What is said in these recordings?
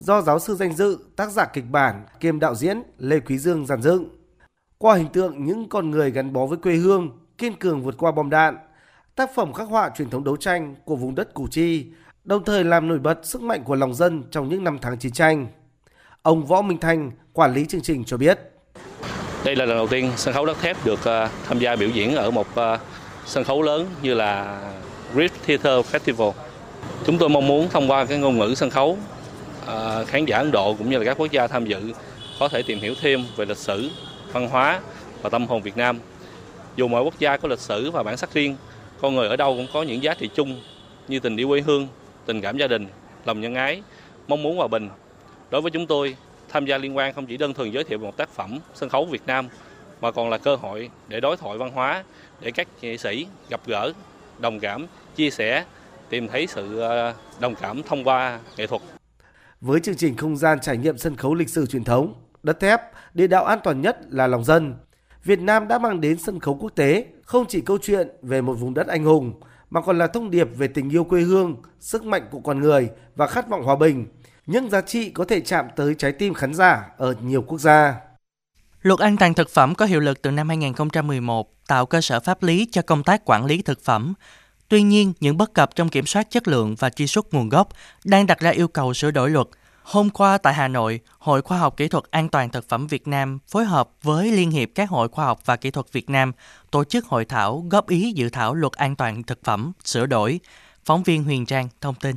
do giáo sư danh dự, tác giả kịch bản kiêm đạo diễn Lê Quý Dương dàn dựng. Qua hình tượng những con người gắn bó với quê hương, kiên cường vượt qua bom đạn, tác phẩm khắc họa truyền thống đấu tranh của vùng đất Củ Chi, đồng thời làm nổi bật sức mạnh của lòng dân trong những năm tháng chiến tranh. Ông Võ Minh Thanh, quản lý chương trình cho biết. Đây là lần đầu tiên sân khấu đất thép được tham gia biểu diễn ở một sân khấu lớn như là Great Theatre Festival. Chúng tôi mong muốn thông qua cái ngôn ngữ sân khấu, khán giả Ấn Độ cũng như là các quốc gia tham dự có thể tìm hiểu thêm về lịch sử, văn hóa và tâm hồn Việt Nam. Dù mỗi quốc gia có lịch sử và bản sắc riêng, con người ở đâu cũng có những giá trị chung như tình yêu quê hương, tình cảm gia đình, lòng nhân ái, mong muốn hòa bình. Đối với chúng tôi, tham gia liên hoan không chỉ đơn thuần giới thiệu một tác phẩm sân khấu Việt Nam mà còn là cơ hội để đối thoại văn hóa, để các nghệ sĩ gặp gỡ, đồng cảm, chia sẻ, tìm thấy sự đồng cảm thông qua nghệ thuật. Với chương trình không gian trải nghiệm sân khấu lịch sử truyền thống, đất thép, địa đạo an toàn nhất là lòng dân, Việt Nam đã mang đến sân khấu quốc tế không chỉ câu chuyện về một vùng đất anh hùng, mà còn là thông điệp về tình yêu quê hương, sức mạnh của con người và khát vọng hòa bình, những giá trị có thể chạm tới trái tim khán giả ở nhiều quốc gia. Luật an toàn thực phẩm có hiệu lực từ năm 2011, tạo cơ sở pháp lý cho công tác quản lý thực phẩm. Tuy nhiên, những bất cập trong kiểm soát chất lượng và truy xuất nguồn gốc đang đặt ra yêu cầu sửa đổi luật. Hôm qua tại Hà Nội, Hội Khoa học Kỹ thuật An toàn Thực phẩm Việt Nam phối hợp với Liên hiệp các Hội Khoa học và Kỹ thuật Việt Nam tổ chức hội thảo góp ý dự thảo luật an toàn thực phẩm sửa đổi. Phóng viên Huyền Trang thông tin.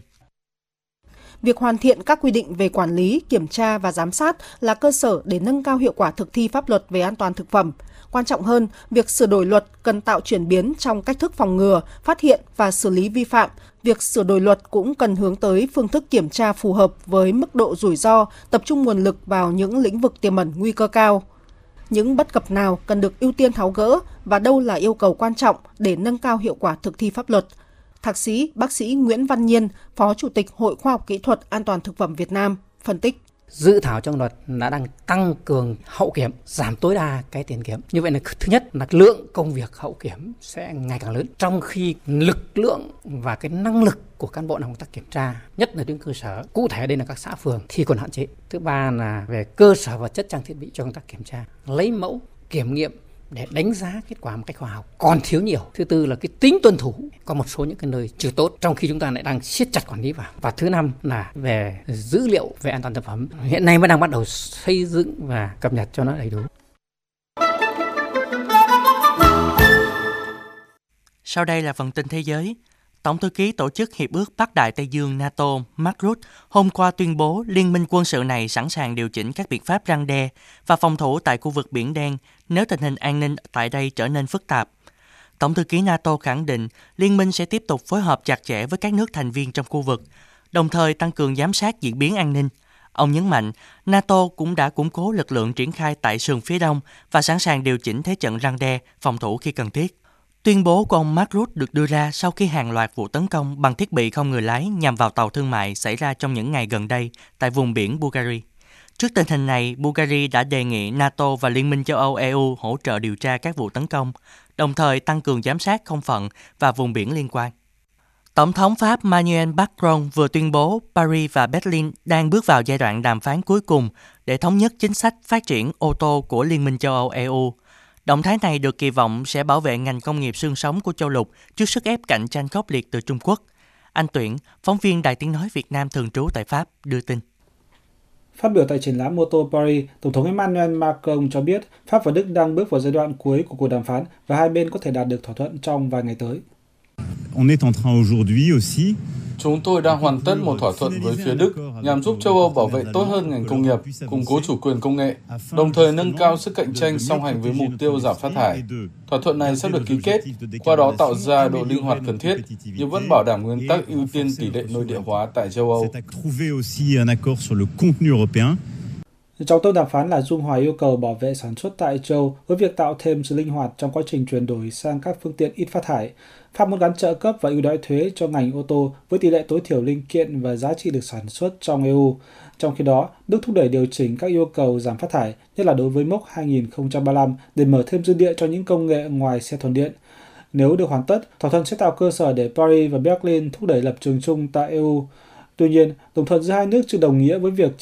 Việc hoàn thiện các quy định về quản lý, kiểm tra và giám sát là cơ sở để nâng cao hiệu quả thực thi pháp luật về an toàn thực phẩm. Quan trọng hơn, việc sửa đổi luật cần tạo chuyển biến trong cách thức phòng ngừa, phát hiện và xử lý vi phạm. Việc sửa đổi luật cũng cần hướng tới phương thức kiểm tra phù hợp với mức độ rủi ro, tập trung nguồn lực vào những lĩnh vực tiềm ẩn nguy cơ cao. Những bất cập nào cần được ưu tiên tháo gỡ và đâu là yêu cầu quan trọng để nâng cao hiệu quả thực thi pháp luật? Thạc sĩ, bác sĩ Nguyễn Văn Nhiên, Phó Chủ tịch Hội Khoa học Kỹ thuật An toàn Thực phẩm Việt Nam, phân tích. Dự thảo trong luật đã đang tăng cường hậu kiểm, giảm tối đa cái tiền kiểm. Như vậy là thứ nhất là lượng công việc hậu kiểm sẽ ngày càng lớn, trong khi lực lượng và cái năng lực của cán bộ làm công tác kiểm tra, nhất là đến cơ sở, cụ thể đây là các xã phường thì còn hạn chế. Thứ ba là về cơ sở vật chất trang thiết bị cho công tác kiểm tra, lấy mẫu, kiểm nghiệm để đánh giá kết quả một cách khoa học còn thiếu nhiều. Thứ tư là cái tính tuân thủ, có một số những cái nơi chưa tốt, trong khi chúng ta lại đang siết chặt quản lý vào. Và thứ năm là về dữ liệu về an toàn thực phẩm, hiện nay mới đang bắt đầu xây dựng và cập nhật cho nó đầy đủ. Sau đây là phần tin thế giới. Tổng thư ký Tổ chức Hiệp ước Bắc Đại Tây Dương NATO Mark Rutte hôm qua tuyên bố liên minh quân sự này sẵn sàng điều chỉnh các biện pháp răn đe và phòng thủ tại khu vực Biển Đen nếu tình hình an ninh tại đây trở nên phức tạp. Tổng thư ký NATO khẳng định liên minh sẽ tiếp tục phối hợp chặt chẽ với các nước thành viên trong khu vực, đồng thời tăng cường giám sát diễn biến an ninh. Ông nhấn mạnh, NATO cũng đã củng cố lực lượng triển khai tại sườn phía đông và sẵn sàng điều chỉnh thế trận răn đe, phòng thủ khi cần thiết. Tuyên bố của ông Mark Rutte được đưa ra sau khi hàng loạt vụ tấn công bằng thiết bị không người lái nhằm vào tàu thương mại xảy ra trong những ngày gần đây tại vùng biển Bulgaria. Trước tình hình này, Bulgaria đã đề nghị NATO và Liên minh châu Âu EU hỗ trợ điều tra các vụ tấn công, đồng thời tăng cường giám sát không phận và vùng biển liên quan. Tổng thống Pháp Emmanuel Macron vừa tuyên bố Paris và Berlin đang bước vào giai đoạn đàm phán cuối cùng để thống nhất chính sách phát triển ô tô của Liên minh châu Âu EU. Động thái này được kỳ vọng sẽ bảo vệ ngành công nghiệp xương sống của châu lục trước sức ép cạnh tranh khốc liệt từ Trung Quốc. Anh Tuyển, phóng viên Đài Tiếng Nói Việt Nam thường trú tại Pháp, đưa tin. Phát biểu tại triển lãm mô tô Paris, Tổng thống Emmanuel Macron cho biết Pháp và Đức đang bước vào giai đoạn cuối của cuộc đàm phán và hai bên có thể đạt được thỏa thuận trong vài ngày tới. Chúng tôi đang hoàn tất một thỏa thuận với phía Đức nhằm giúp châu Âu bảo vệ tốt hơn ngành công nghiệp, củng cố chủ quyền công nghệ, đồng thời nâng cao sức cạnh tranh song hành với mục tiêu giảm phát thải. Thỏa thuận này sắp được ký kết, qua đó tạo ra độ linh hoạt cần thiết, nhưng vẫn bảo đảm nguyên tắc ưu tiên tỷ lệ nội địa hóa tại châu Âu. Trọng tâm đàm phán là dung hòa yêu cầu bảo vệ sản xuất tại châu với việc tạo thêm sự linh hoạt trong quá trình chuyển đổi sang các phương tiện ít phát thải. Pháp muốn gắn trợ cấp và ưu đãi thuế cho ngành ô tô với tỷ lệ tối thiểu linh kiện và giá trị được sản xuất trong EU. Trong khi đó, Đức thúc đẩy điều chỉnh các yêu cầu giảm phát thải, nhất là đối với mốc 2035 để mở thêm dư địa cho những công nghệ ngoài xe thuần điện. Nếu được hoàn tất, thỏa thuận sẽ tạo cơ sở để Paris và Berlin thúc đẩy lập trường chung tại EU. Tuy nhiên, đồng thuận giữa hai nước chưa đồng nghĩa với việc